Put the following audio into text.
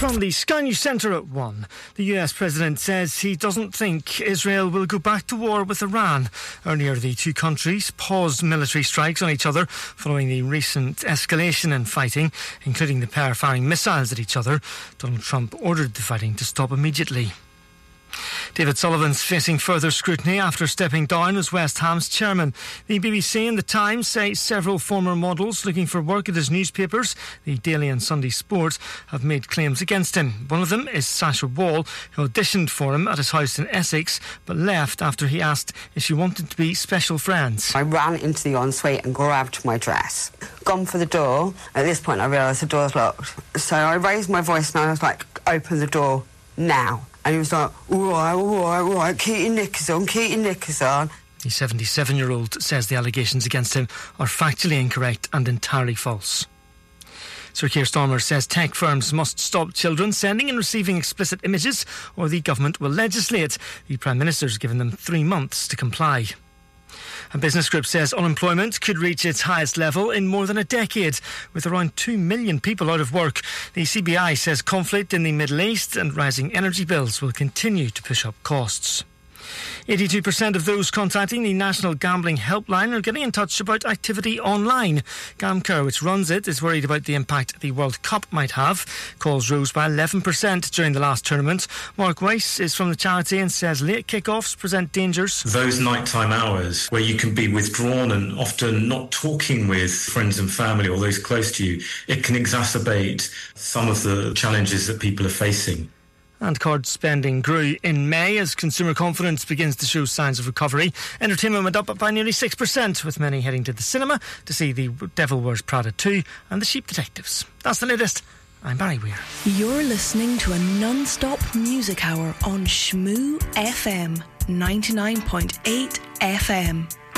From the Sky News Centre at 1, the US President says he doesn't think Israel will go back to war with Iran. Earlier, the two countries paused military strikes on each other following the recent escalation in fighting, including the pair firing missiles at each other. Donald Trump ordered the fighting to stop immediately. David Sullivan's facing further scrutiny after stepping down as West Ham's chairman. The BBC and The Times say several former models looking for work at his newspapers, the Daily and Sunday Sport, have made claims against him. One of them is Sacha Wall, who auditioned for him at his house in Essex, but left after he asked if she wanted to be special friends. I ran into the ensuite and grabbed my dress. Gone for the door. At this point I realised the door's locked. So I raised my voice and I was like, open the door now. And he was like, all right, keep your knickers on. The 77-year-old says the allegations against him are factually incorrect and entirely false. Sir Keir Starmer says tech firms must stop children sending and receiving explicit images or the government will legislate. The Prime Minister's given them 3 months to comply. A business group says unemployment could reach its highest level in more than a decade, with around 2 million people out of work. The CBI says conflict in the Middle East and rising energy bills will continue to push up costs. 82% of those contacting the National Gambling Helpline are getting in touch about activity online. GamCare, which runs it, is worried about the impact the World Cup might have. Calls rose by 11% during the last tournament. Mark Weiss is from the charity and says late kick-offs present dangers. Those nighttime hours where you can be withdrawn and often not talking with friends and family or those close to you, it can exacerbate some of the challenges that people are facing. And card spending grew in May as consumer confidence begins to show signs of recovery. Entertainment went up by nearly 6%, with many heading to the cinema to see The Devil Wears Prada 2 and The Sheep Detectives. That's the latest. I'm Barry Weir. You're listening to a non-stop music hour on Shmoo FM 99.8 FM.